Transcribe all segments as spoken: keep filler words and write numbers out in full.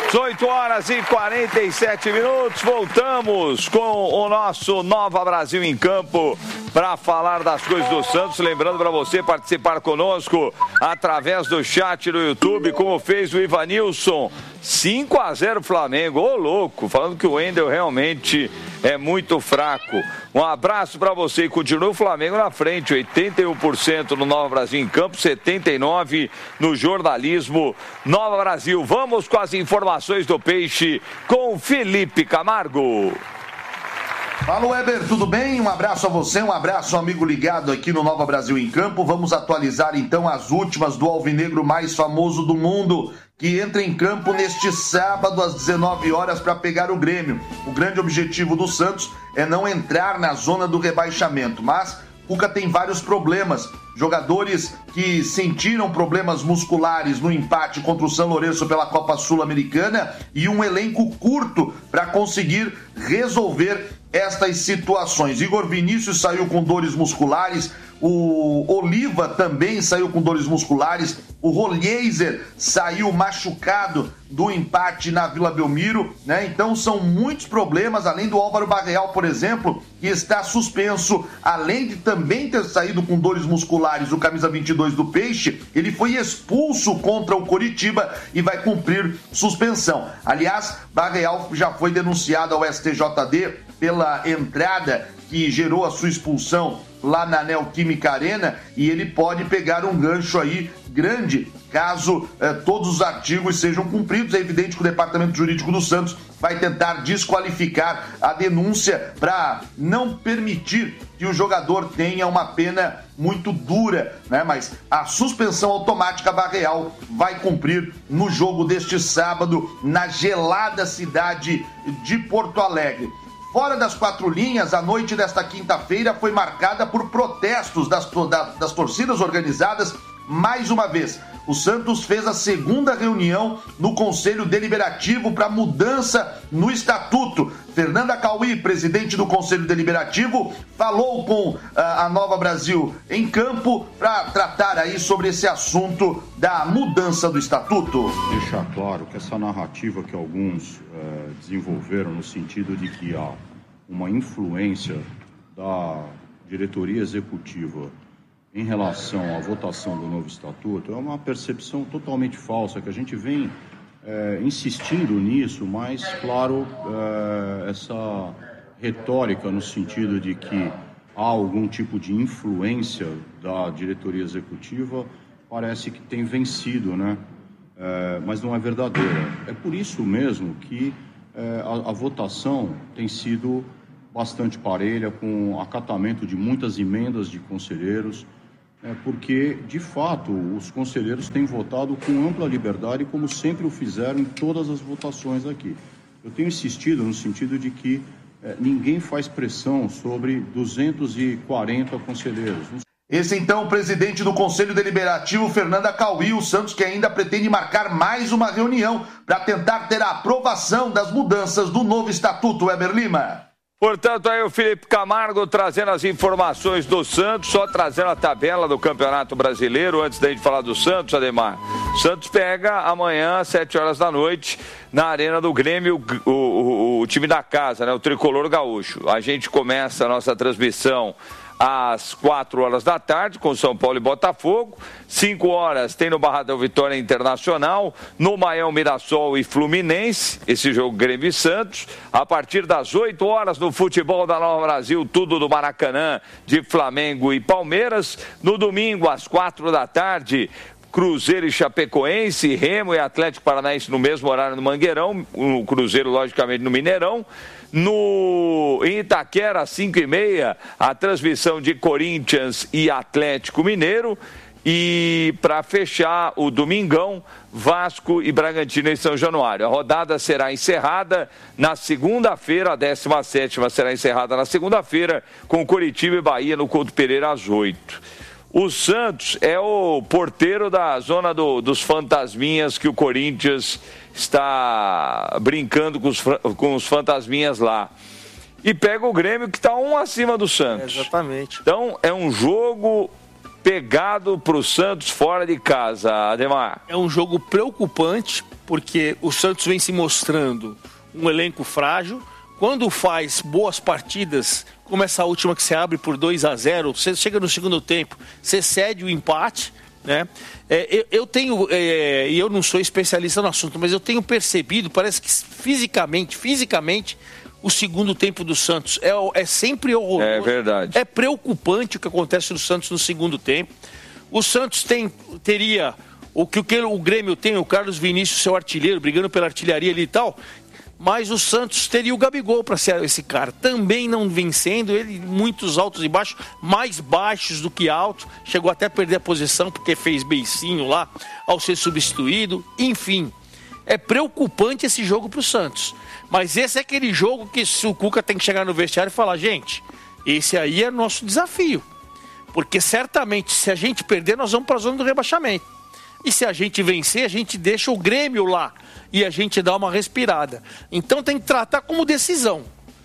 oito horas e quarenta e sete minutos, voltamos com o nosso Nova Brasil em Campo para falar das coisas do Santos. Lembrando para você participar conosco através do chat do YouTube, como fez o Ivanilson. cinco a zero Flamengo, ô louco, falando que o Wendel realmente é muito fraco. Um abraço para você e continua o Flamengo na frente, oitenta e um por cento no Nova Brasil em Campo, setenta e nove por cento no jornalismo Nova Brasil. Vamos com as informações do Peixe com Felipe Camargo. Fala, Weber, tudo bem? Um abraço a você, um abraço ao amigo ligado aqui no Nova Brasil em Campo. Vamos atualizar então as últimas do alvinegro mais famoso do mundo, que entra em campo neste sábado às dezenove horas para pegar o Grêmio. O grande objetivo do Santos é não entrar na zona do rebaixamento, mas Cuca tem vários problemas. Jogadores que sentiram problemas musculares no empate contra o São Lourenço pela Copa Sul-Americana e um elenco curto para conseguir resolver estas situações. Igor Vinícius saiu com dores musculares, o Oliva também saiu com dores musculares, o Rolheiser saiu machucado do empate na Vila Belmiro, né? Então são muitos problemas, além do Álvaro Barreal, por exemplo, que está suspenso, além de também ter saído com dores musculares, o camisa vinte e dois do Peixe, ele foi expulso contra o Coritiba e vai cumprir suspensão. Aliás, Barreal já foi denunciado ao S T J D pela entrada que gerou a sua expulsão lá na Neoquímica Arena, e ele pode pegar um gancho aí grande caso eh, todos os artigos sejam cumpridos. É evidente que o Departamento Jurídico do Santos vai tentar desqualificar a denúncia para não permitir que o jogador tenha uma pena muito dura, né? Mas a suspensão automática Barreal vai cumprir no jogo deste sábado na gelada cidade de Porto Alegre. Fora das quatro linhas, a noite desta quinta-feira foi marcada por protestos das, das torcidas organizadas. Mais uma vez, o Santos fez a segunda reunião no Conselho Deliberativo para mudança no Estatuto. Fernanda Cauí, presidente do Conselho Deliberativo, falou com a Nova Brasil em Campo para tratar aí sobre esse assunto da mudança do Estatuto. Deixar claro que essa narrativa que alguns eh, desenvolveram no sentido de que há uma influência da diretoria executiva em relação à votação do novo estatuto é uma percepção totalmente falsa, que a gente vem é, insistindo nisso, mas, claro, é, essa retórica no sentido de que há algum tipo de influência da diretoria executiva parece que tem vencido, né? É, mas não é verdadeira. É por isso mesmo que é, a, a votação tem sido bastante parelha, com acatamento de muitas emendas de conselheiros, É porque, de fato, os conselheiros têm votado com ampla liberdade, como sempre o fizeram em todas as votações aqui. Eu tenho insistido no sentido de que eh, ninguém faz pressão sobre duzentos e quarenta conselheiros. Esse, então, o presidente do Conselho Deliberativo, Fernanda Cauí, o Santos que ainda pretende marcar mais uma reunião para tentar ter a aprovação das mudanças do novo Estatuto. Weber Lima. Portanto, aí o Felipe Camargo trazendo as informações do Santos, só trazendo a tabela do Campeonato Brasileiro, antes da gente falar do Santos, Ademar. O Santos pega amanhã, às sete horas da noite, na Arena do Grêmio, o, o, o time da casa, né, o Tricolor Gaúcho. A gente começa a nossa transmissão às quatro horas da tarde, com São Paulo e Botafogo. cinco horas tem no Barradão Vitória Internacional, no Maião Mirassol e Fluminense, esse jogo Grêmio e Santos. A partir das oito horas no futebol da Nova Brasil, tudo do Maracanã, de Flamengo e Palmeiras. No domingo, às quatro da tarde, Cruzeiro e Chapecoense, Remo e Atlético Paranaense no mesmo horário no Mangueirão, o Cruzeiro logicamente no Mineirão. No, em Itaquera, às cinco e meia, a transmissão de Corinthians e Atlético Mineiro. E para fechar o domingão, Vasco e Bragantino em São Januário. A rodada será encerrada na segunda-feira, a décima sétima será encerrada na segunda-feira, com Coritiba e Bahia no Couto Pereira às oito. O Santos é o porteiro da zona do, dos fantasminhas, que o Corinthians está brincando com os, com os fantasminhas lá. E pega o Grêmio, que está um acima do Santos. É, exatamente. Então é um jogo pegado para o Santos fora de casa, Ademar. É um jogo preocupante, porque o Santos vem se mostrando um elenco frágil. Quando faz boas partidas, como essa última que você abre por dois a zero, você chega no segundo tempo, você cede o empate, né? É, eu, eu tenho, é, e eu não sou especialista no assunto, mas eu tenho percebido, parece que fisicamente, fisicamente, o segundo tempo do Santos é, é sempre horroroso. É verdade. É preocupante o que acontece no Santos no segundo tempo. O Santos tem, teria o que, o que o Grêmio tem, o Carlos Vinícius, seu artilheiro, brigando pela artilharia ali e tal, mas o Santos teria o Gabigol para ser esse cara. Também não vencendo, ele muitos altos e baixos, mais baixos do que altos, chegou até a perder a posição porque fez beicinho lá ao ser substituído, enfim. É preocupante esse jogo para o Santos. Mas esse é aquele jogo que o Cuca tem que chegar no vestiário e falar, gente, esse aí é nosso desafio. Porque certamente, se a gente perder, nós vamos para a zona do rebaixamento. E se a gente vencer, a gente deixa o Grêmio lá e a gente dá uma respirada. Então tem que tratar como decisão.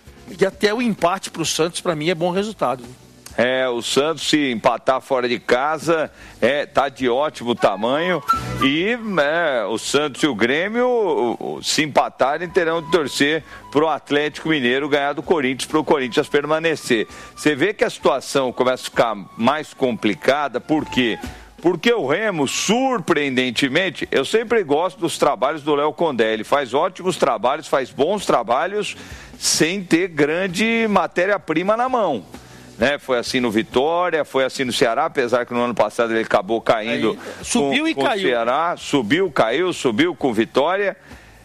E até o empate para o Santos, para mim, é bom resultado. É, o Santos, se empatar fora de casa, é, tá de ótimo tamanho. E é, o Santos e o Grêmio, se empatarem, terão de torcer pro Atlético Mineiro ganhar do Corinthians, pro Corinthians permanecer. Você vê que a situação começa a ficar mais complicada, por quê? Porque o Remo, surpreendentemente, eu sempre gosto dos trabalhos do Léo Condé. Ele faz ótimos trabalhos, faz bons trabalhos, sem ter grande matéria-prima na mão. Né? Foi assim no Vitória, foi assim no Ceará, apesar que no ano passado ele acabou caindo. Aí, subiu com, e com caiu. O Ceará, subiu, caiu, subiu com Vitória.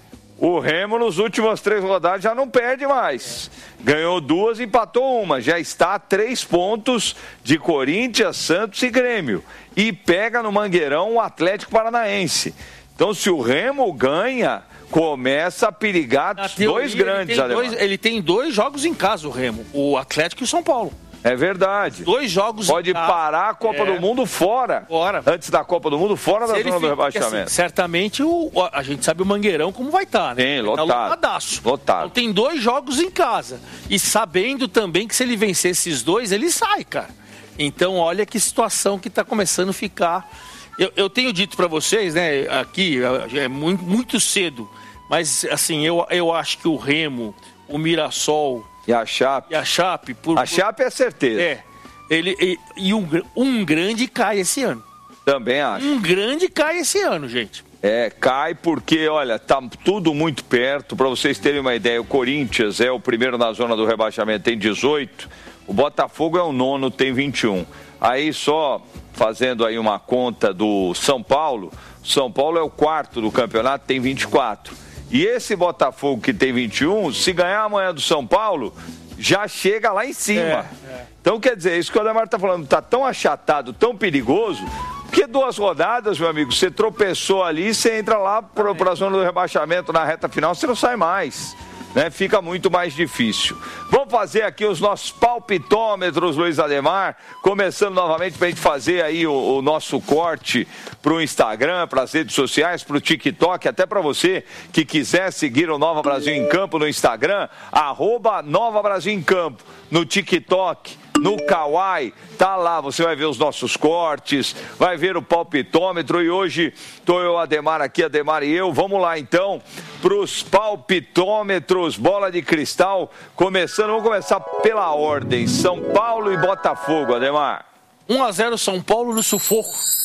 O Remo, nos últimos três rodadas, já não perde mais. Ganhou duas, empatou uma. Já está a três pontos de Corinthians, Santos e Grêmio. E pega no Mangueirão o Atlético Paranaense. Então, se o Remo ganha, começa a perigar os dois grandes. Ele tem dois, ele tem dois jogos em casa, o Remo. O Atlético e o São Paulo. É verdade. Dois jogos Pode parar a Copa é. do Mundo fora. Fora. Antes da Copa do Mundo, fora Se da zona fica, do rebaixamento. Assim, certamente o, a gente sabe o Mangueirão como vai estar, né? Sim, lotado. Tá lotadaço. Lotado. Então tem dois jogos em casa. E sabendo também que se ele vencer esses dois, ele sai, cara. Então olha que situação que está começando a ficar. Eu, eu tenho dito para vocês, né, aqui, é muito, muito cedo, mas assim, eu, eu acho que o Remo, o Mirassol... E a Chape. E a Chape. Por, a Chape é certeza. É. Ele, e e um, um grande cai esse ano. Também acho. Um grande cai esse ano, gente. É, cai porque, olha, tá tudo muito perto. Para vocês terem uma ideia, o Corinthians é o primeiro na zona do rebaixamento, tem dezoito. O Botafogo é o nono, tem vinte e um. Aí só fazendo aí uma conta do São Paulo, São Paulo é o quarto do campeonato, tem vinte e quatro. E esse Botafogo que tem vinte e um, se ganhar amanhã do São Paulo, já chega lá em cima. É, é. Então, quer dizer, isso que o Ademar está falando, está tão achatado, tão perigoso, porque duas rodadas, meu amigo, você tropeçou ali, você entra lá para a zona do rebaixamento na reta final, você não sai mais. Né? Fica muito mais difícil. Vamos fazer aqui os nossos palpitômetros, Luiz Ademar, começando novamente para a gente fazer aí o, o nosso corte para o Instagram, para as redes sociais, para o TikTok, até para você que quiser seguir o Nova Brasil em Campo no Instagram, arroba Nova Brasil em Campo, no TikTok, no Kawaii, tá lá, você vai ver os nossos cortes, vai ver o palpitômetro e hoje tô eu, Ademar aqui, Ademar e eu, vamos lá então pros palpitômetros, bola de cristal, começando, vamos começar pela ordem, São Paulo e Botafogo, Ademar. um a zero São Paulo no sufoco.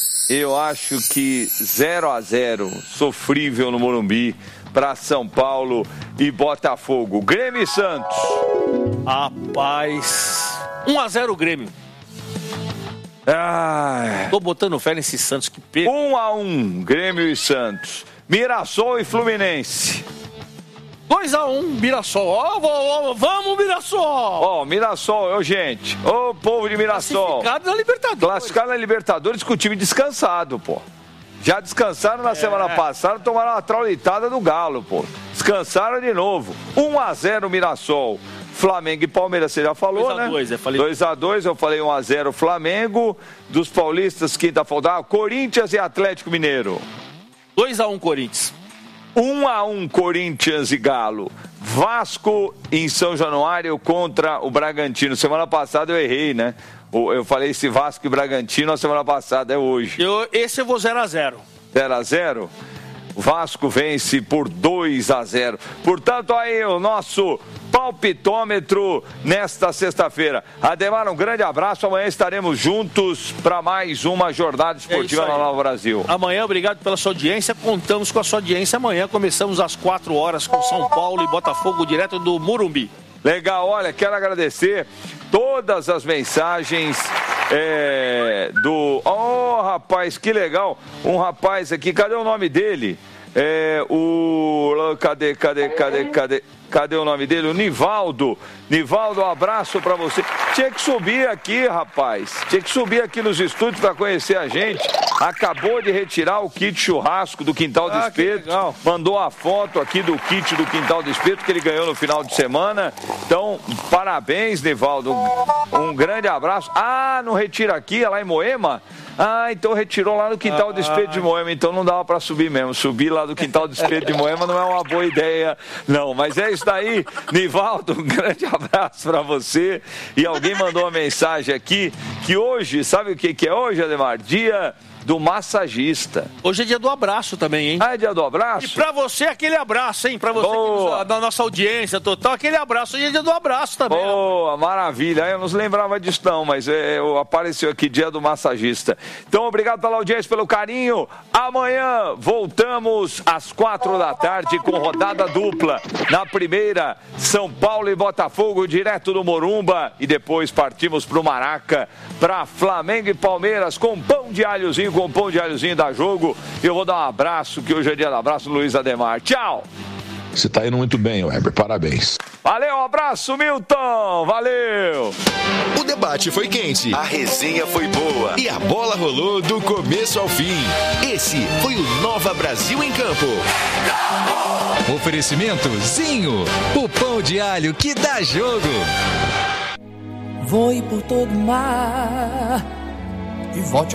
Eu acho que zero a zero, sofrível no Morumbi, para São Paulo e Botafogo. Grêmio e Santos. Rapaz, um a zero Grêmio. Ai. Tô botando fé nesse Santos que pega. um a um, Grêmio e Santos. Mirassol e Fluminense. dois a um, Mirassol. Ó, oh, oh, oh, vamos, Mirassol! Ó, oh, Mirassol, ô gente. Ô, oh, povo de Mirassol. Classificado na Libertadores. Classificado na Libertadores com o time descansado, pô. Já descansaram na é. semana passada, tomaram uma traulitada do Galo, pô. Descansaram de novo. um a zero Mirassol. Flamengo e Palmeiras, você já falou, dois a dois, né? dois a dois, eu falei um a zero Flamengo. Dos paulistas, quinta falta, Corinthians e Atlético Mineiro. dois a um Corinthians. um a um Corinthians e Galo. Vasco em São Januário contra o Bragantino. Semana passada eu errei, né? Eu falei esse Vasco e Bragantino na semana passada, é hoje. Eu, esse eu vou zero a zero. zero a zero? O Vasco vence por dois a zero. Portanto, aí o nosso palpitômetro nesta sexta-feira. Ademar, um grande abraço. Amanhã estaremos juntos para mais uma jornada esportiva é na Nova Brasil. Amanhã, obrigado pela sua audiência. Contamos com a sua audiência amanhã. Começamos às quatro horas com São Paulo e Botafogo, direto do Morumbi. Legal, olha, quero agradecer todas as mensagens é, do... Oh, rapaz, que legal. Um rapaz aqui, cadê o nome dele? É, o... Cadê, cadê, cadê, cadê? Cadê o nome dele? O Nivaldo. Nivaldo, um abraço pra você. Tinha que subir aqui, rapaz. Tinha que subir aqui nos estúdios pra conhecer a gente. Acabou de retirar o kit churrasco do Quintal do ah, Espeto. Mandou a foto aqui do kit do Quintal do Espeto que ele ganhou no final de semana. Então, parabéns, Nivaldo. Um, um grande abraço. Ah, não retira aqui, é lá em Moema? Ah, então retirou lá no Quintal ah, do Espeto de Moema. Então não dava pra subir mesmo. Subir lá do Quintal do Espeto de Moema não é uma boa ideia, não. Mas é isso daí, Nivaldo. Um grande abraço pra você. E alguém mandou uma mensagem aqui que hoje, sabe o que, que é hoje, Ademar? Dia do massagista. Hoje é dia do abraço também, hein? Ah, é dia do abraço? E pra você, aquele abraço, hein? Pra você, que, da nossa audiência total, aquele abraço. Hoje é dia do abraço também. Boa, maravilha. Eu não se lembrava disso não, mas é, apareceu aqui, dia do massagista. Então, obrigado pela audiência, pelo carinho. Amanhã voltamos às quatro da tarde com rodada dupla. Na primeira, São Paulo e Botafogo, direto do Morumba. E depois partimos pro Maraca, pra Flamengo e Palmeiras, com pão de alhozinho, com pão de alhozinho da jogo. Eu vou dar um abraço, que hoje é dia do abraço, Luiz Ademar. Tchau! Você tá indo muito bem, Weber. Parabéns. Valeu, um abraço, Milton. Valeu. O debate foi quente. A resenha foi boa. E a bola rolou do começo ao fim. Esse foi o Nova Brasil em Campo. Oferecimento Zinho. O pão de alho que dá jogo. Voe por todo mar e volte